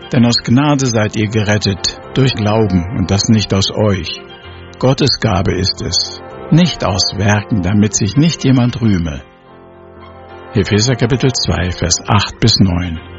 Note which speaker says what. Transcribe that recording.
Speaker 1: Denn aus Gnade seid ihr gerettet, durch Glauben, und das nicht aus euch. Gottes Gabe ist es, nicht aus Werken, damit sich nicht jemand rühme. Epheser Kapitel 2, Vers 8 bis 9.